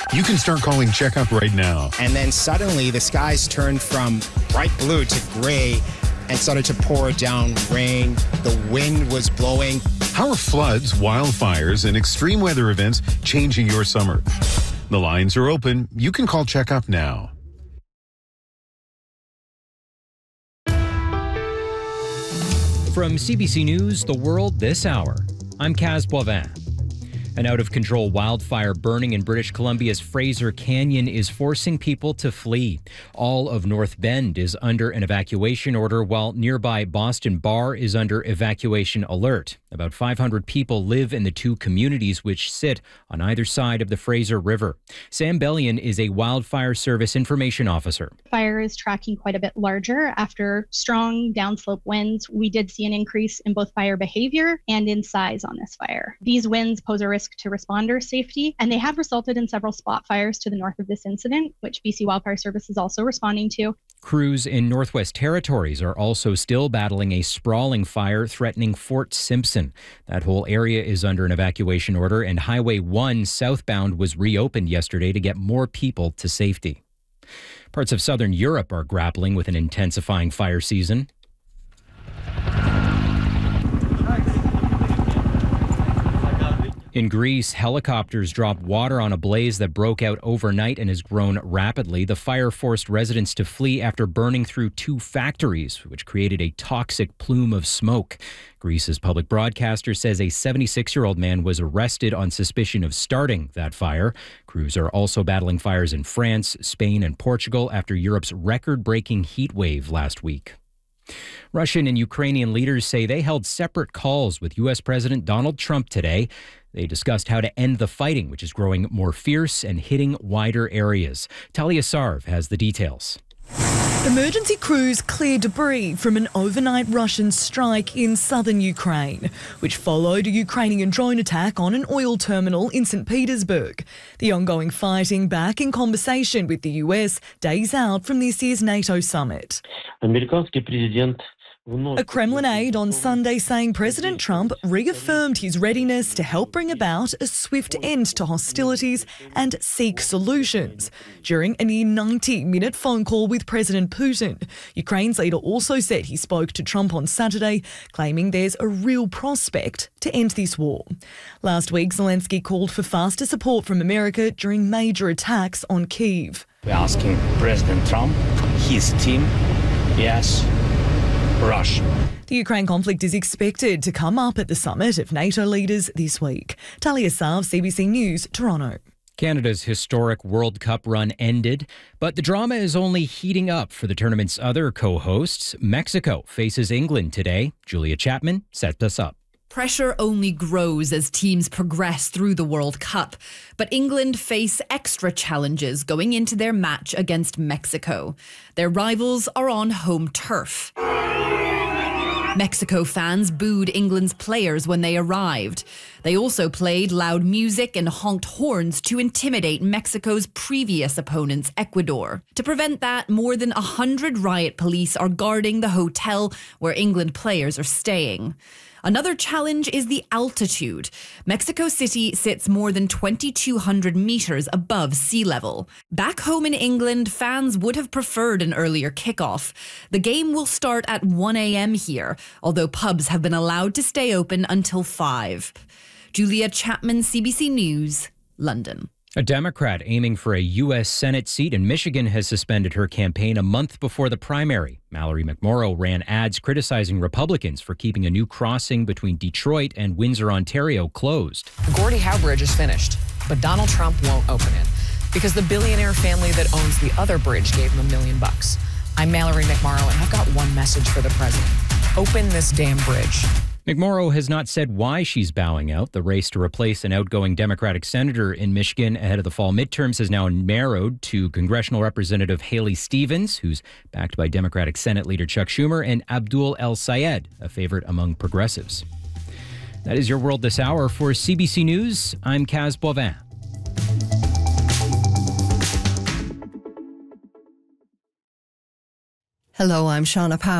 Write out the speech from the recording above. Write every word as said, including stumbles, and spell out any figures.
You can start calling Checkup right now. And then suddenly the skies turned from bright blue to gray and started to pour down rain. The wind was blowing. How are floods, wildfires, and extreme weather events changing your summer? The lines are open. You can call Checkup now. From C B C News, The World This Hour, I'm Kaz Boivin. An out-of-control wildfire burning in British Columbia's Fraser Canyon is forcing people to flee. All of North Bend is under an evacuation order, while nearby Boston Bar is under evacuation alert. About five hundred people live in the two communities which sit on either side of the Fraser River. Sam Bellion is a wildfire service information officer. Fire is tracking quite a bit larger. After strong downslope winds, we did see an increase in both fire behavior and in size on this fire. These winds pose a risk to responder safety, and they have resulted in several spot fires to the north of this incident, which B C Wildfire Service is also responding to. Crews in Northwest Territories are also still battling a sprawling fire threatening Fort Simpson. That whole area is under an evacuation order, and Highway one southbound was reopened yesterday to get more people to safety. Parts of southern Europe are grappling with an intensifying fire season. In Greece, helicopters dropped water on a blaze that broke out overnight and has grown rapidly. The fire forced residents to flee after burning through two factories, which created a toxic plume of smoke. Greece's public broadcaster says a seventy-six-year-old man was arrested on suspicion of starting that fire. Crews are also battling fires in France, Spain, and Portugal after Europe's record-breaking heat wave last week. Russian and Ukrainian leaders say they held separate calls with U S President Donald Trump today. They discussed how to end the fighting, which is growing more fierce and hitting wider areas. Talia Sarv has the details. Emergency crews cleared debris from an overnight Russian strike in southern Ukraine, which followed a Ukrainian drone attack on an oil terminal in Saint Petersburg. The ongoing fighting back in conversation with the U S days out from this year's NATO summit. A Kremlin aide on Sunday saying President Trump reaffirmed his readiness to help bring about a swift end to hostilities and seek solutions. During a near ninety-minute phone call with President Putin, Ukraine's leader also said he spoke to Trump on Saturday, claiming there's a real prospect to end this war. Last week, Zelensky called for faster support from America during major attacks on Kyiv. We're asking President Trump, his team, yes, Russia. The Ukraine conflict is expected to come up at the summit of NATO leaders this week. Talia Sarv, C B C News, Toronto. Canada's historic World Cup run ended, but the drama is only heating up for the tournament's other co-hosts. Mexico faces England today. Julia Chapman sets us up. Pressure only grows as teams progress through the World Cup, but England face extra challenges going into their match against Mexico. Their rivals are on home turf. Mexico fans booed England's players when they arrived. They also played loud music and honked horns to intimidate Mexico's previous opponents, Ecuador. To prevent that, more than one hundred riot police are guarding the hotel where England players are staying. Another challenge is the altitude. Mexico City sits more than twenty-two hundred metres above sea level. Back home in England, fans would have preferred an earlier kickoff. The game will start at one a.m. here, although pubs have been allowed to stay open until five. Julia Chapman, C B C News, London. A Democrat aiming for a U S Senate seat in Michigan has suspended her campaign a month before the primary. Mallory McMorrow ran ads criticizing Republicans for keeping a new crossing between Detroit and Windsor, Ontario closed. The Gordie Howe Bridge is finished, but Donald Trump won't open it because the billionaire family that owns the other bridge gave him a million bucks. I'm Mallory McMorrow, and I've got one message for the president. Open this damn bridge. McMorrow has not said why she's bowing out. The race to replace an outgoing Democratic senator in Michigan ahead of the fall midterms has now narrowed to congressional representative Haley Stevens, who's backed by Democratic Senate leader Chuck Schumer, and Abdul El-Sayed, a favorite among progressives. That is your World This Hour. For C B C News, I'm Kaz Boivin. Hello, I'm Shauna Powell.